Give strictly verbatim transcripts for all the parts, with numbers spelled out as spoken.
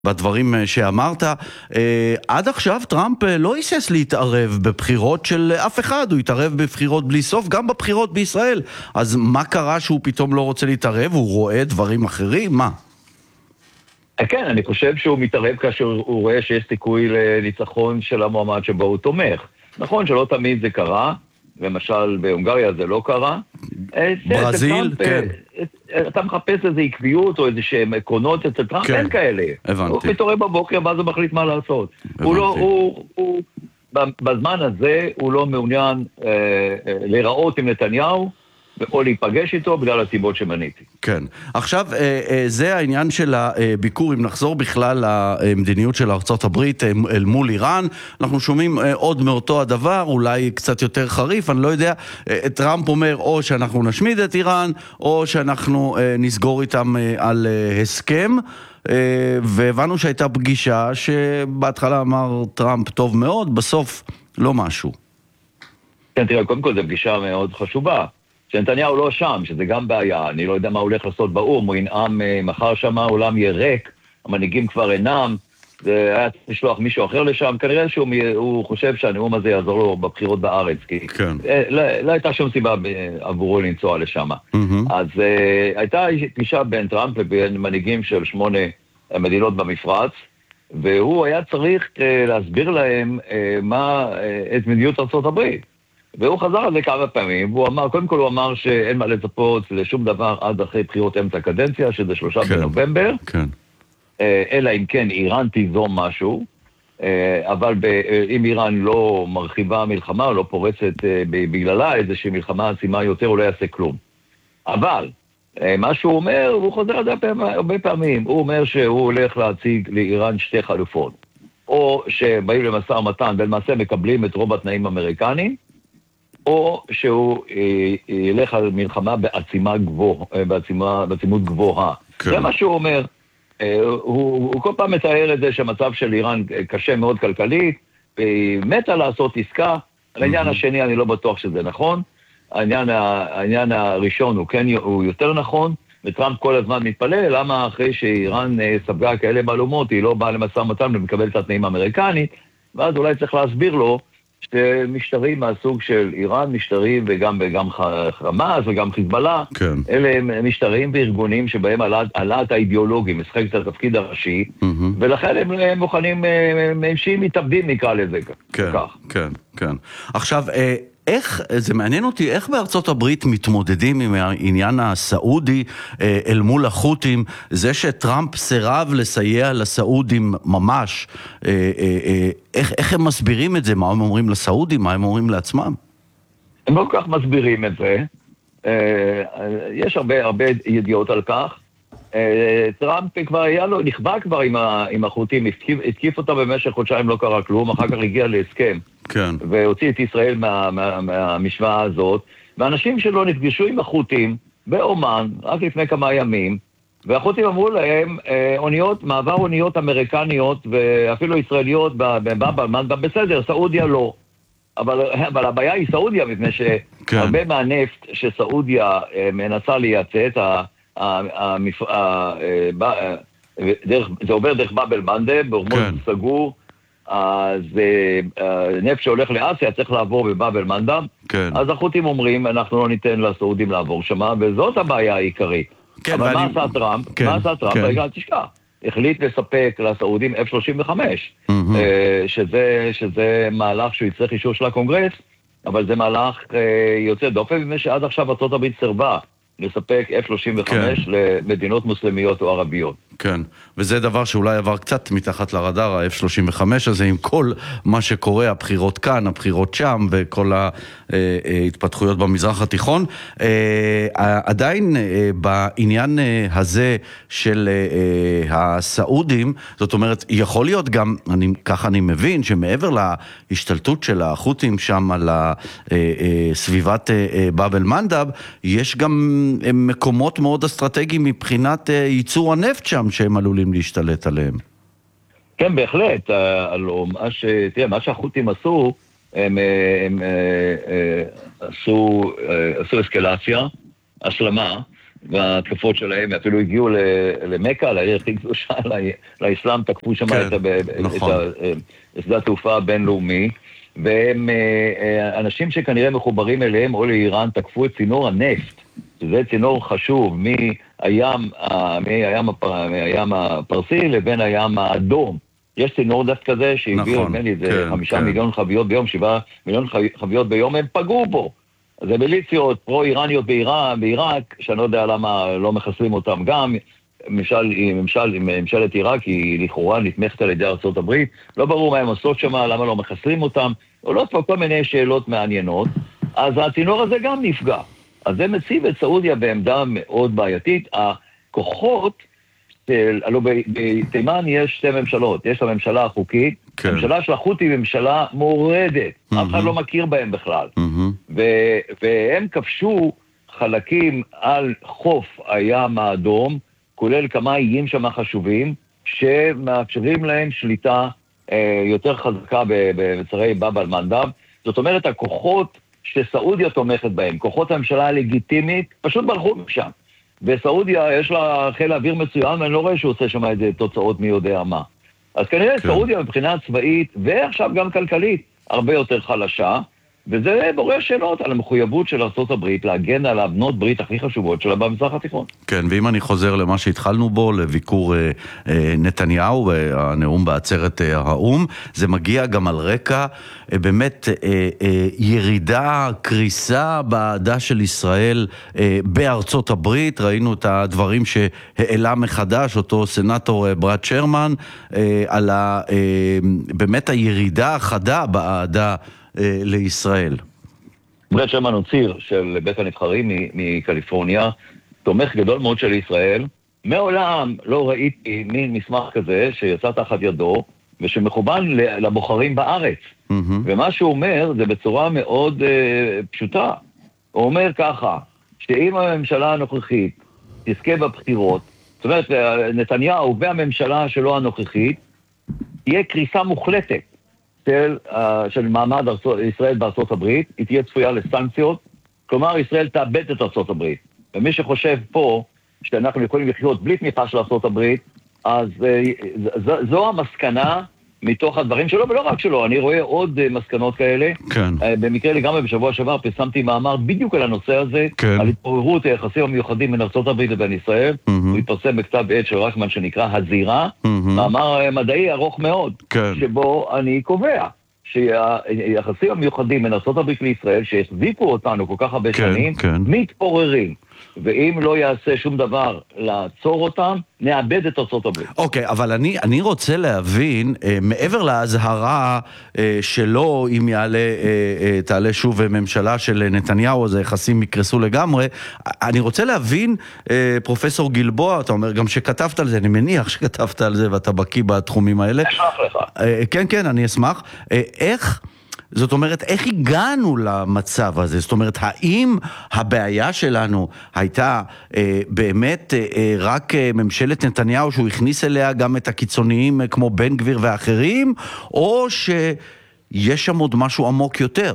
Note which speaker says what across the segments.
Speaker 1: בדברים שאמרת, עד עכשיו טראמפ לא היסס להתערב בבחירות של אף אחד, הוא התערב בבחירות בלי סוף, גם בבחירות בישראל. אז מה קרה שהוא פתאום לא רוצה להתערב? הוא רואה דברים אחרים? מה?
Speaker 2: כן, אני חושב שהוא מתערב כאשר הוא רואה שיש סיכוי לניצחון של המועמד שבו הוא תומך. נכון שלא תמיד זה קרה, למשל בהונגריה זה לא קרה.
Speaker 1: ברזיל, כן.
Speaker 2: אתה מחפש איזו עקביות או איזה שהם עקרונות אצל טראמפ, אין כאלה.
Speaker 1: הבנתי.
Speaker 2: הוא מתעורר בבוקר ואז הוא מחליט מה לעשות. הוא לא, הוא, הוא, בזמן הזה הוא לא מעוניין להיראות עם נתניהו, או להיפגש איתו בגלל הסיבות שמניתי.
Speaker 1: כן. עכשיו, זה העניין של הביקור, אם נחזור בכלל למדיניות של ארצות הברית אל מול איראן, אנחנו שומעים עוד מאותו הדבר, אולי קצת יותר חריף, אני לא יודע, טראמפ אומר או שאנחנו נשמיד את איראן, או שאנחנו נסגור איתם על הסכם, והבנו שהייתה פגישה שבהתחלה אמר טראמפ טוב מאוד, בסוף לא משהו.
Speaker 2: כן, תראה, קודם כל זו פגישה מאוד חשובה. שנתניהו לא שם, שזה גם בעיה, אני לא יודע מה הולך לעשות באום, הוא ינעם מחר שם, העולם יהיה ריק, המנהיגים כבר אינם, זה היה צריך לשלוח מישהו אחר לשם, כנראה שהוא חושב שהנאום הזה יעזור לו בבחירות בארץ, כי
Speaker 1: כן.
Speaker 2: לא, לא הייתה שום סיבה עבורו לנסוע לשם. Mm-hmm. אז uh, הייתה פגישה בין טראמפ ובין מנהיגים של שמונה מדינות במפרץ, והוא היה צריך uh, להסביר להם uh, מה, uh, את מדיניות ארצות הברית. והוא חזר על זה כמה פעמים, והוא אמר, קודם כל הוא אמר שאין מה לצפות לשום דבר עד אחרי בחירות אמצע הקדנציה, שזה שלושה כן, בנובמבר,
Speaker 1: כן.
Speaker 2: אלא אם כן איראן תיזום משהו, אבל אם איראן לא מרחיבה מלחמה, או לא פורצת בגללה איזושהי מלחמה עצימה יותר, הוא לא יעשה כלום. אבל מה שהוא אומר, הוא חוזר על זה הרבה פעמים, הוא אומר שהוא הולך להציג לאיראן שתי חלופות, או שבאים למשא ומתן ולמעשה מקבלים את רוב התנאים האמריקניים, או שהוא ילך על מלחמה בעצימה גבוה, בעצימה, בעצימות גבוהה. כן. זה מה שהוא אומר. הוא, הוא כל פעם מתאר את זה שהמצב של איראן קשה מאוד כלכלית, והיא מתה לעשות עסקה. על העניין השני אני לא בטוח שזה נכון. העניין, העניין הראשון הוא כן, הוא יותר נכון, וטראמפ כל הזמן מתפלל, למה אחרי שאיראן ספגה כאלה בעלומות, היא לא באה למשא ומתן ומקבלת את התנאים האמריקנית, ואז אולי צריך להסביר לו, שמשטרים מהסוג של איראן, משטרים וגם, וגם חמאס וגם חיזבאללה, כן. אלה הם משטרים וארגונים שבהם עלת האידיאולוגי משחק את התפקיד הראשי, mm-hmm. ולכן הם, הם מוכנים, הם שהם מתאבדים נקרא לזה
Speaker 1: כן,
Speaker 2: כך.
Speaker 1: כן, כן. עכשיו, איך, זה מעניין אותי, איך בארצות הברית מתמודדים עם העניין הסעודי אל מול החות'ים, זה שטראמפ סירב לסייע לסעודים ממש, איך, איך הם מסבירים את זה? מה הם אומרים לסעודים? מה הם אומרים לעצמם?
Speaker 2: הם לא כל כך מסבירים את זה. יש הרבה, הרבה ידיעות על כך. טראמפ כבר היה לו, נכבה כבר עם, ה, עם החות'ים, התקיף, התקיף אותה במשך חודשיים, לא קרה כלום, אחר כך הגיע להסכם. כן. והוציא את ישראל מה, מה, מהמשוואה הזאת, ואנשים שלו נפגשו עם החות'ים באומן, רק לפני כמה ימים, והחות'ים אמרו להם, אוניות, מעבר אוניות אמריקניות, ואפילו ישראליות, בבאב אל-מנדב, בסדר, סעודיה לא. אבל, אבל הבעיה היא סעודיה, מפני שהרבה כן. מהנפט שסעודיה מנסה לייצא את ה... זה עובר דרך באב אל-מנדב, בהורמוז סגור, אז נפט שהולך לאסיה צריך לעבור בבאב אל-מנדב, אז החות'ים אומרים, אנחנו לא ניתן לסעודים לעבור שמה, וזאת הבעיה העיקרית. אבל מה עשה טראמפ? מה עשה טראמפ? רגע, תשכח. החליט לספק לסעודים אף שלושים וחמש, שזה מהלך שהוא יצטרך אישור של הקונגרס, אבל זה מהלך יוצא דופן, מפני שעד עכשיו ארצות הברית סירבה לספק אף שלושים וחמש כן. למדינות מוסלמיות או ערביות.
Speaker 1: כן, וזה דבר שאולי עבר קצת מתחת לרדאר, ה-אף שלושים וחמש הזה, עם כל מה שקורה, הבחירות כאן, הבחירות שם, וכל ההתפתחויות במזרח התיכון. עדיין בעניין הזה של הסעודים, זאת אומרת, יכול להיות גם, אני, ככה אני מבין, שמעבר להשתלטות של החות'ים שם על סביבת באב אל-מנדב, יש גם מקומות מאוד אסטרטגיים מבחינת ייצור הנפט שם, שהם עלולים להשתלט עליהם.
Speaker 2: כן, בהחלט. מה ש... תראה, מה שהחות'ים עשו, הם, הם עשו, עשו אסקלציה, השלמה, והתקפות שלהם, אפילו הגיעו למקה, לעיר הכי קדושה, לאסלאם, תקפו שם את שדה התעופה הבינלאומי, והם אנשים שכנראה מחוברים אליהם או לאיראן, תקפו את צינור הנפט, שזה צינור חשוב מהים, מהים הפרסי לבין הים האדום. יש צינור נפט כזה שהביא איזה חמישה מיליון חביות ביום, שבעה מיליון חביות ביום, הם פגעו בו. זה מיליציות פרו-איראניות בעיראק, שאני לא יודע למה לא מחסלים אותם גם, ממשל, ממשל, ממשלת עיראק היא לכאורה נתמכת על ידי ארצות הברית, לא ברור מה הם עושות שם, למה לא מחסלים אותם, עולות פה כל מיני שאלות מעניינות, אז הצינור הזה גם נפגע. אז זה מציב את סעודיה בעמדה מאוד בעייתית. הכוחות, הלוא בתימן יש שתי ממשלות, יש הממשלה החוקית, כן. הממשלה של החות'ים היא ממשלה מורדת, mm-hmm. אף אחד לא מכיר בהם בכלל, mm-hmm. ו- והם כבשו חלקים על חוף הים האדום, כולל כמה איים שם חשובים, שמאפשרים להם שליטה אה, יותר חזקה בצרי באב אל-מנדב. זאת אומרת, הכוחות שסעודיה תומכת בהם, כוחות הממשלה הלגיטימית, פשוט ברחו משם. וסעודיה יש לה חיל אוויר מצוין, ואני לא רואה שהוא עושה שם איזה תוצאות מי יודע מה. אז כנראה כן. סעודיה מבחינה צבאית, ועכשיו גם כלכלית, הרבה יותר חלשה, וזה בורא שאלות על המחויבות של ארצות הברית להגן על הבנות ברית הכי חשובות שלה במזרח התיכון.
Speaker 1: כן, ואם אני חוזר למה שהתחלנו בו, לביקור אה, אה, נתניהו, אה, הנאום בעצרת אה, האום, זה מגיע גם על רקע אה, באמת אה, אה, ירידה, קריסה בעדה של ישראל אה, בארצות הברית. ראינו את הדברים שהעלה מחדש אותו סנטור אה, ברד שרמן, אה, על ה, אה, באמת הירידה החדה בעדה לישראל.
Speaker 2: ברד שרמן הוא ציר של בית הנבחרים מקליפורניה, תומך גדול מאוד של ישראל. מעולם לא ראיתי מין מסמך כזה שיצא תחת ידו, ושמכוון לבוחרים בארץ. Mm-hmm. ומה שהוא אומר זה בצורה מאוד uh, פשוטה. הוא אומר ככה, שאם הממשלה הנוכחית תזכה בבחירות, זאת אומרת, נתניהו והממשלה שלו הנוכחית, תהיה קריסה מוחלטת. של, uh, של מעמד ארצות, ישראל בארצות הברית, היא תהיה צפויה לסנקציות, כלומר ישראל תאבד את ארצות הברית. ומי שחושב פה שאנחנו יכולים לחיות בלי תמיכה של ארצות הברית, אז uh, ז, זו המסקנה מתוך הדברים שלו, ולא רק שלו, אני רואה עוד uh, מסקנות כאלה. כן. Uh, במקרה לגמרי בשבוע שעבר פרסמתי מאמר בדיוק על הנושא הזה, כן. על התפוררות היחסים המיוחדים בין ארצות הברית לבין ישראל, mm-hmm. הוא התפרסם בכתב עת של רחמן שנקרא הזירה, mm-hmm. מאמר uh, מדעי ארוך מאוד, כן. שבו אני קובע שהיחסים המיוחדים בין ארצות הברית לישראל, שהחזיקו אותנו כל כך הרבה כן, שנים, כן. מתפוררים. ואם לא יעשה שום דבר לעצור אותם, נאבד את ארצות הברית.
Speaker 1: אוקיי, אבל אני, אני רוצה להבין, אה, מעבר להזהרה אה, שלו, אם יעלה, אה, אה, תעלה שוב ממשלה של נתניהו, אז היחסים יקרסו לגמרי, אני רוצה להבין, אה, פרופסור גלבוע, אתה אומר גם שכתבת על זה, אני מניח שכתבת על זה, ואתה בקיא בתחומים האלה.
Speaker 2: אשמח לך.
Speaker 1: אה, כן, כן, אני אשמח. אה, איך... זאת אומרת, איך הגענו למצב הזה? זאת אומרת, האם הבעיה שלנו הייתה אה, באמת אה, רק אה, ממשלת נתניהו שהוא הכניס אליה גם את הקיצוניים אה, כמו בן גביר ואחרים, או שיש שם עוד משהו עמוק יותר?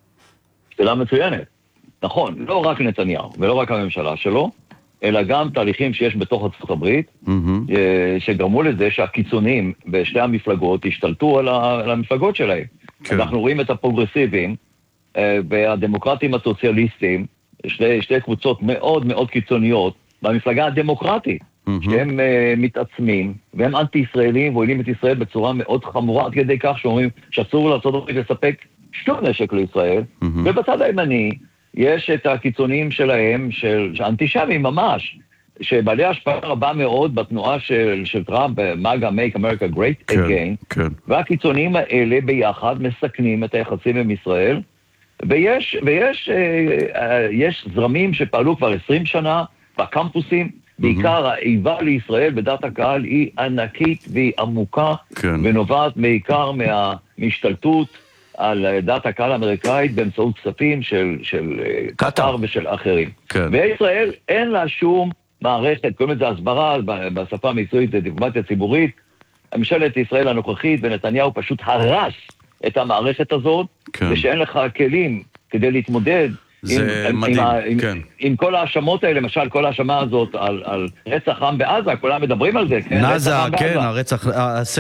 Speaker 2: שאלה מצוינת. נכון, לא רק נתניהו ולא רק הממשלה שלו, אלא גם תהליכים שיש בתוך ארצות הברית, mm-hmm. אה, שגרמו לזה שהקיצוניים בשתי המפלגות השתלטו על, ה, על המפלגות שלהם. כן. אנחנו רואים את הפרוגרסיבים אה, והדמוקרטים הסוציאליסטים, שתי, שתי קבוצות מאוד מאוד קיצוניות במפלגה הדמוקרטית, mm-hmm. שהם אה, מתעצמים, והם אנטי-ישראלים, ועולים את ישראל בצורה מאוד חמורה, עד כדי כך שאומרים שאסור לארצות הברית לספק שום נשק לישראל, mm-hmm. ובצד הימני יש את הקיצוניים שלהם, של, האנטישמים ממש, שבעלי השפעה רבה מאוד בתנועה של, של טראמפ, מגה, Make America Great כן, Again, כן. והקיצוניים האלה ביחד מסכנים את היחסים עם ישראל, ויש, ויש אה, אה, יש זרמים שפעלו כבר עשרים שנה בקמפוסים, mm-hmm. בעיקר האיבה לישראל בדעת הקהל היא ענקית והיא עמוקה, כן. ונובעת בעיקר מהמשתלטות על דעת הקהל האמריקאית באמצעות כספים של, של קטר ושל אחרים. כן. וישראל אין לה שום מערכת, קוראים לזה הסברה, בשפה המקצועית זה דיפלומטיה ציבורית, ממשלת ישראל הנוכחית ונתניהו פשוט הרס את המערכת הזאת, כן. ושאין לך כלים כדי להתמודד
Speaker 1: זה
Speaker 2: עם,
Speaker 1: מדהים,
Speaker 2: עם,
Speaker 1: כן.
Speaker 2: עם, עם כל האשמות האלה, למשל כל האשמה הזאת על, על רצח עם בעזה, כולם מדברים על זה, כן?
Speaker 1: נאזה, כן, הרצח,